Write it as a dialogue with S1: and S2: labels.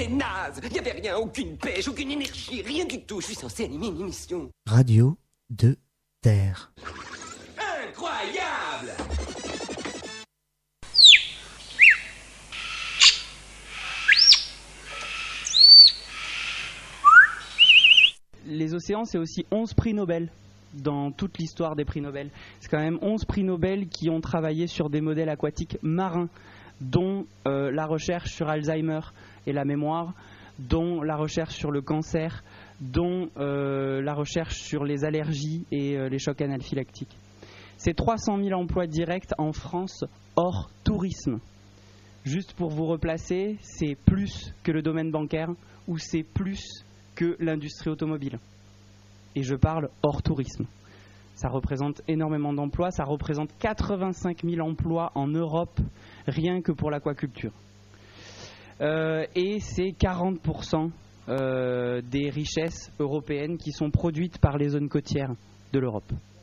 S1: c'était naze. Il n'y avait rien, aucune pêche, aucune énergie, rien du tout. Je suis censé animer une émission.
S2: Radio de Terre.
S1: Incroyable!
S3: Les océans, c'est aussi 11 prix Nobel dans toute l'histoire des prix Nobel. C'est quand même 11 prix Nobel qui ont travaillé sur des modèles aquatiques marins, dont la recherche sur Alzheimer et la mémoire, dont la recherche sur le cancer, dont la recherche sur les allergies et les chocs anaphylactiques. C'est 300 000 emplois directs en France hors tourisme. Juste pour vous replacer, c'est plus que le domaine bancaire ou c'est plus que l'industrie automobile. Et je parle hors tourisme. Ça représente énormément d'emplois, ça représente 85 000 emplois en Europe, rien que pour l'aquaculture. Et c'est 40% des richesses européennes qui sont produites par les zones côtières de l'Europe.